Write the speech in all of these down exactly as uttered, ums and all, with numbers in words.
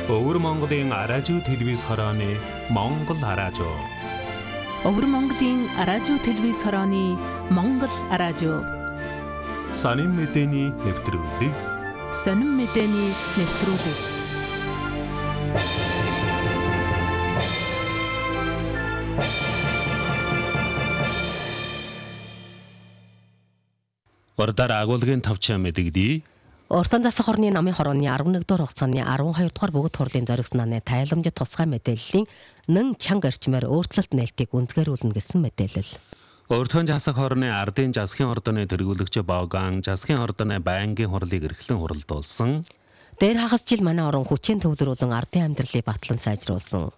Өвөр Монголын Аражуу телевиз хорооны Монгол Аражуу. Өвөр Монголын Аражуу телевиз хорооны Монгол Аражуу. Сонин мэдээний нэвтрүүлэг. Сонин мэдээний нэвтрүүлэг. Урдаар агуулгын тавчаа мэдэгдээ. Уртан засаг хорны намын хорооны арван нэг дугаар хугацааны арван хоёр дугаар бүгд хурлын зоригснооны тайламжид тусгай мэдээллийн нэн чанга эрчмээр өөрчлөлт нээлтийг үндэгээрүүлнэ гэсэн мэдээлэл. Уртан засаг хорны ардын засгийн ордоны тэргүүлэгч Боган засгийн ордоны байнгын хурлыг эрхлэн хуралдуулсан. Дээр хагас жил манай орон хүчийн төвлөрүүлэн ардын амьдралыг батлан сайжруулсан.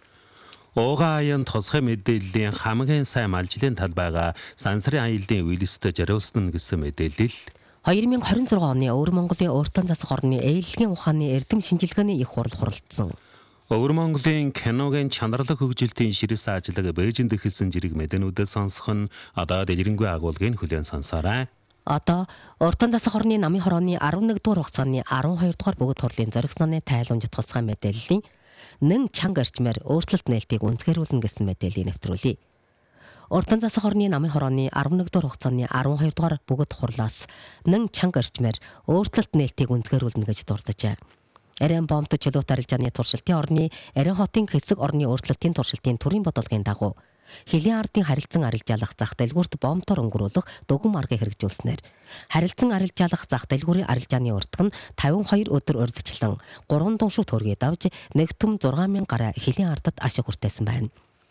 Ууган аян тусгай мэдээллийн хамгийн сайн малжлын талбайга сансрын аяллаа үйлстэй жариулсан гэсэн мэдээлэл. хоёр мың хорин зургаан оны Өвөр Монголын Уртан засаг хорны ээлжийн ухааны эрдэм шинжилгээний их хурал хуралдсан. Өвөр Монголын киногийн чанарлаг хөгжилтийн ширээс ажиллаг Бээжинд эхэлсэн зэрэг мэдэнүүдээ сонсох нь одоо дэлгэрэнгүй агуулгын хүлээн сонсоорой. Одоо Уртан засаг хорны намын хорооны арван нэг дугаар хугацааны арван хоёр дугаар бүгд хурлын зоригснооны тайламжид тусгай мэдээллийн нэн чанга эрчмээр өөрчлөлт нээлтийг үндэгээрүүлнэ гэсэн мэдээллийг нэвтрүүлье. Уртан засаг хорны намын хорооны арван нэг дугаар хугацааны арван хоёр дугаар бүгд хурлаас нэн чанга эрчмээр өөрчлөлт нээлтийг үндэгээрүүлнэ гэж дурдажээ. Арийн бомбт чөлөөт арилжааны туршилтын орны Арийн хотын хэсэг орны өөрчлөлтийн туршилтын төрийн бодлогын дагуу Хэлийн ардын харилцан арилжаалах зах дэлгүүрт бомбтоор өнгөрүүлэх дөгөн аргыг хэрэгжүүлснээр харилцан арилжаалах зах дэлгүүрийн арилжааны уртг нь тавин хоёр өдөр урьдчилан гурван дуншиг төргий давж нэгтүм зургаан мянган гаруй Хэлийн ардад ашиг хүртээсэн байна.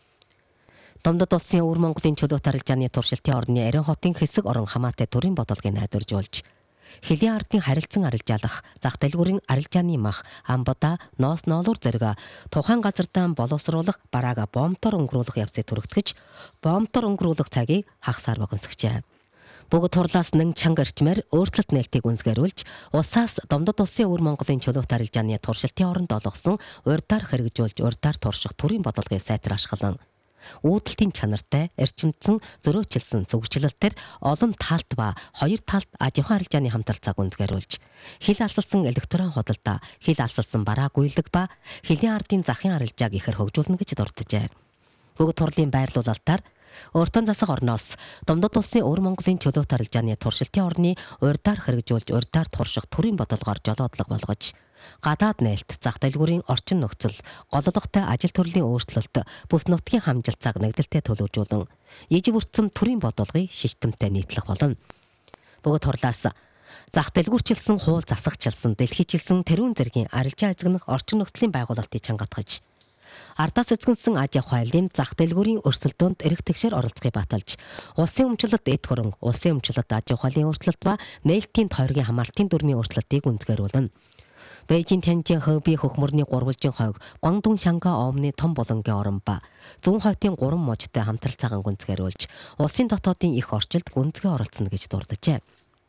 Домдод улсын Өвөр Монголын чөлөөт арилжааны туршилтын орны Арийн хотын хэсэг орон хамаатай төрийн бодлогыг найдваржуулж Хэлийн ардын харилцан арилжаалах зах дэлгүүрийн арилжааны мах амбада ноос ноолуур зэрэг тухайн газардаа боловсруулах бараага бомбтоор өнгөрүүлэх явцыг түрэгтгэж бомбтоор өнгөрүүлэх цагийг хагасаар богиносгожээ. Бүгд хурлаас нэн чанга эрчмээр өөрчлөлт нээлтийг үндэгээрүүлж улсаас Домдод улсын Өвөр Монголын чөлөөт арилжааны туршилтын оронд олгосон урьдаар хэрэгжүүлж урьдаар турших төрийн бодлогыг сайтар ашиглан үүдэлтийн чанартай эрчимдсэн зөрөөчилсөн сүгжлэлтэр олон таалт ба хоёр таалт аж ахуйн арилжааны хамталцааг үндэгээрүүлж хил алсалсан электрон худалдаа, хил алсалсан бараа гуйлаг ба Хэлийн ардын захын арилжааг ихэр хөгжүүлнэ гэж дурджээ. Бүгд хурлын байрлуулалтаар Уртан засаг орноос Домдод улсын Өвөр Монголын чөлөөт арилжааны туршилтын орны урьдаар хэрэгжүүлж урьдаар турших төрийн бодлогоор жолоодлого болгож гадаад нээлт зах дэлгүүрийн орчин нөхцөл голлогтой ажил төрлийн өөрчлөлт бүс нутгийн хамжилтцааг нэгдэлтэй төлөвжүүлэн иж бүрдсэн төрийн бодлогыг шиштэмтэй нийтлэх болно. Бүгд хурлаас зах дэлгүүрчилсэн хууль засагчилсан дэлхийчилсэн тэрүүн зэргийн арилжаа эзэгнэх орчин нөхцөлийн байгуулалтыг чангатгаж ардаас эзэгнсэн аж ахуйлын зах дэлгүүрийн өрсөлдөөнд эрх тэгшээр оролцохыг баталж улсын өмчлөлт эд хөрөнгө, улсын өмчлөлт аж ахуйлын өөрчлөлт ба нээлтийн тойргийн хамаалтын дүрмийн өөрчлөлтийг үндэгээрүүлнэ. Бээжин Тянжин Хөби хөхмөрний гурвалжин хойг Гуандун Шанга Омны том болонгийн орон ба зүүн хойтын гурван мужтай хамтралцаагаан гүнзгийрүүлж улсын дотоодын их орчилд гүнзгий оролцоно гэж дурджээ.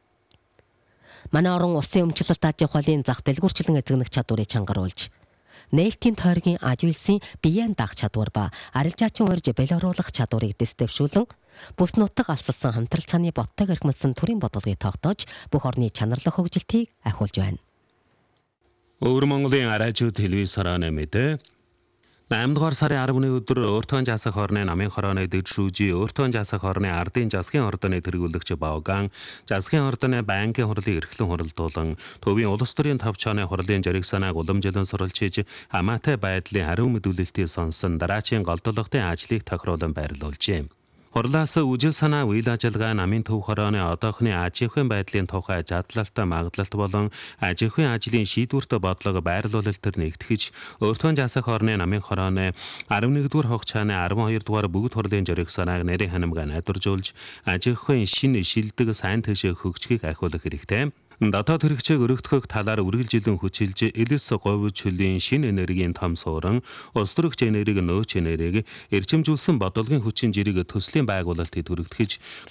Манай орон улсын өмчлөлт аж ахуйлын зах дэлгүүрчлэн эзэгнэх чадварыг чангаруулж нээлтийн тойргийн аж үйлсийн биеийн даах чадвар ба арилжаачин урьж бэлоруулах чадварыг дэвшүүлэн бүс нутаг алсалсан хамтралцааны боттойг эрхэмсэн төрийн бодлогыг тогтоож бүх орны чанарлах хөгжилтийг ахиулж байна. Өвөр Монголын Аражуу телевиз хорооны мэдээ. eight дугаар сарын арваны өдөр Уртан засаг хорны намын хорооны дэвшүүжи Уртан засаг хорны ардын засгийн ордоны тэргүүлэгч Боган засгийн ордоны байнгын хурлыг эрхлэн хуралдуулан төвийн улс төрийн тавчааны хурлын жариг санааг уламжлан сурвалжиж хамаатай байдлын хариу мэдүүлэлтийг сонсон дараачийн голдуулалтын ажлыг тохируулан байрлуулжээ. Хурлаас үжил санаа үйл ажиллагаа намын төв хорооны одоохны аж ахуйн байдлын тухай задлалт магадлалт болон аж ахуйн ажлын шийдвэрт бодлого байрлуулалтаар нэгтгэж Уртан засаг хорны намын хорооны арван нэг дугаар хугацааны арван хоёр дугаар бүгд хурлын зориг санааг нарийн ханамга найдваржуулж аж ахуйн шинэ шилдэг сайн төшөө хөгжихийг ахиулах хэрэгтэй. Дотоод хэрэгцээг өргөдөхөг талаар үргэлжилэн хүчилж элэс говьч хөлийн шинэ энергийн том суурин, улс төрөгч энергийг нөөц энергийг эрчимжүүлсэн бодлогын хүчин жирийг төслийн байгуулалтыг түрэгдэж